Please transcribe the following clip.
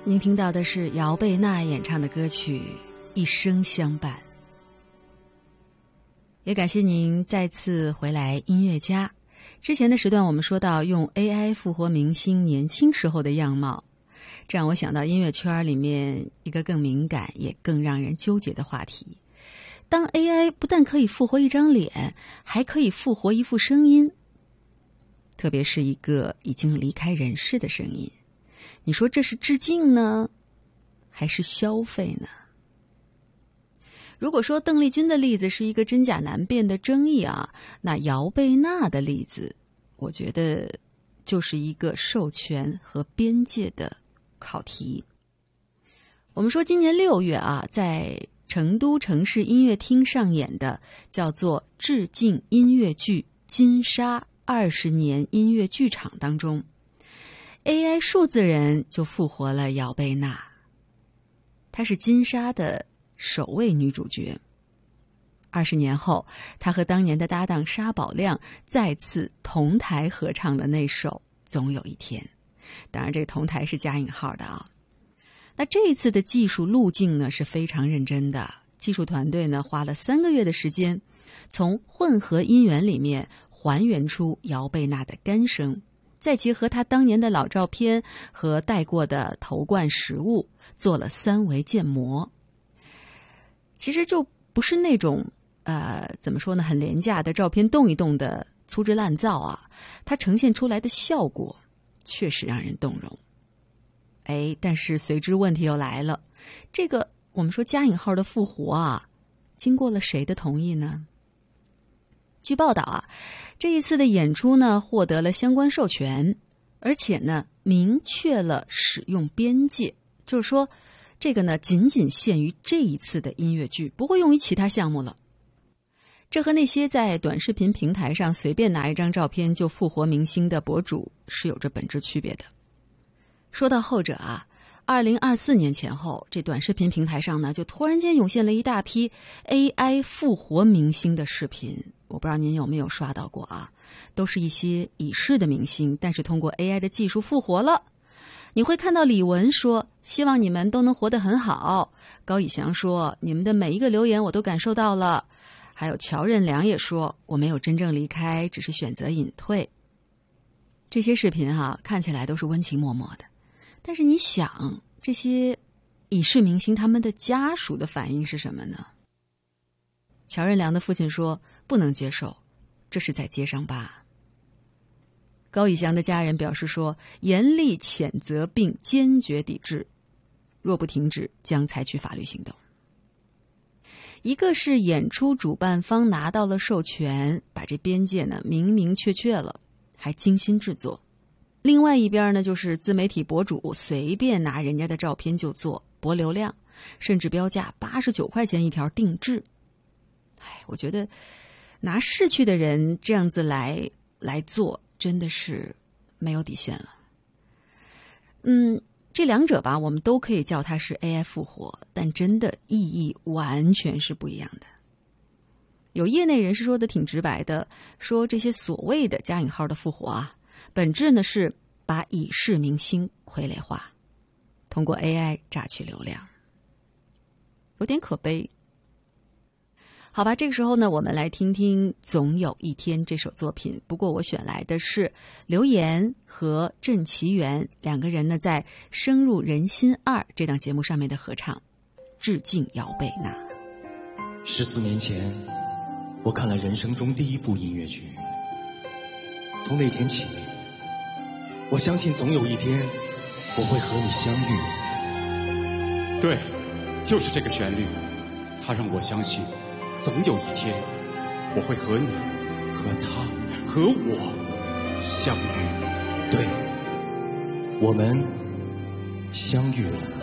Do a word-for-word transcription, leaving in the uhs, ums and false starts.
您听到的是姚贝娜演唱的歌曲《一生相伴》。也感谢您再次回来音乐家。之前的时段我们说到用 A I 复活明星年轻时候的样貌，这让我想到音乐圈里面一个更敏感也更让人纠结的话题。当 A I 不但可以复活一张脸，还可以复活一副声音，特别是一个已经离开人世的声音，你说这是致敬呢，还是消费呢？如果说邓丽君的例子是一个真假难辨的争议啊，那姚贝娜的例子，我觉得就是一个授权和边界的考题。我们说今年六月啊，在成都城市音乐厅上演的叫做致敬音乐剧金沙二十年音乐剧场当中， A I 数字人就复活了姚贝娜，她是金沙的首位女主角。二十年后，她和当年的搭档沙宝亮再次同台合唱的那首《总有一天》，当然这个同台是加引号的啊。那这一次的技术路径呢是非常认真的，技术团队呢花了三个月的时间，从混合音源里面还原出姚贝娜的干声，再结合她当年的老照片和带过的头冠实物，做了三维建模。其实就不是那种呃，怎么说呢，很廉价的照片动一动的粗制滥造啊，它呈现出来的效果确实让人动容。哎，但是随之问题又来了，这个我们说加引号的复活啊，经过了谁的同意呢？据报道啊，这一次的演出呢获得了相关授权，而且呢明确了使用边界，就是说这个呢仅仅限于这一次的音乐剧，不会用于其他项目了。这和那些在短视频平台上随便拿一张照片就复活明星的博主是有着本质区别的。说到后者啊，二零二四年前后，这短视频平台上呢就突然间涌现了一大批 A I 复活明星的视频，我不知道您有没有刷到过啊？都是一些已逝的明星，但是通过 A I 的技术复活了。你会看到李玟说希望你们都能活得很好，高以翔说你们的每一个留言我都感受到了，还有乔任梁也说我没有真正离开，只是选择隐退。这些视频哈、啊、看起来都是温情脉脉的，但是你想这些已逝明星他们的家属的反应是什么呢？乔任梁的父亲说不能接受，这是在揭伤疤。高以翔的家人表示说严厉谴责并坚决抵制，若不停止将采取法律行动。一个是演出主办方拿到了授权，把这边界呢明明确确了，还精心制作。另外一边呢，就是自媒体博主随便拿人家的照片就做，博流量，甚至标价八十九块钱一条定制。哎，我觉得拿逝去的人这样子来来做，真的是没有底线了。嗯，这两者吧，我们都可以叫它是 A I 复活，但真的意义完全是不一样的。有业内人士说的挺直白的，说这些所谓的加引号的复活啊，本质呢是把已逝明星傀儡化，通过 A I 榨取流量，有点可悲。好吧，这个时候呢，我们来听听《总有一天》这首作品。不过我选来的是刘岩和郑其元两个人呢，在《深入人心二》这档节目上面的合唱，致敬姚贝娜。 十四年前，我看了人生中第一部音乐剧。从那天起，我相信总有一天，我会和你相遇。 对，就是这个旋律，它让我相信。总有一天，我会和你、和他、和我相遇。 对，我们相遇了。